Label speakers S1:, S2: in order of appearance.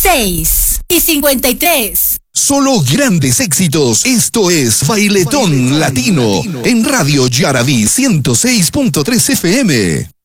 S1: 56 y 53.
S2: Solo grandes éxitos. Esto es Bailetón Latino en Radio Yaraví 106.3 FM.